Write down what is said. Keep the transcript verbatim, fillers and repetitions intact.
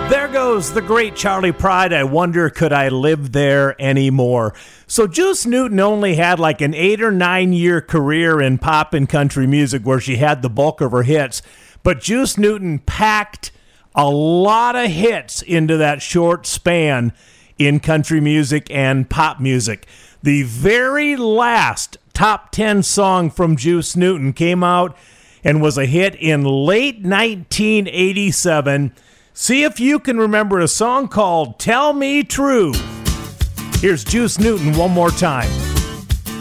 There goes the great Charley Pride. I wonder, could I live there anymore? So Juice Newton only had like an eight or nine year career in pop and country music where she had the bulk of her hits. But Juice Newton packed a lot of hits into that short span in country music and pop music. The very last top ten song from Juice Newton came out and was a hit in late nineteen eighty-seven. See if you can remember a song called Tell Me True. Here's Juice Newton one more time.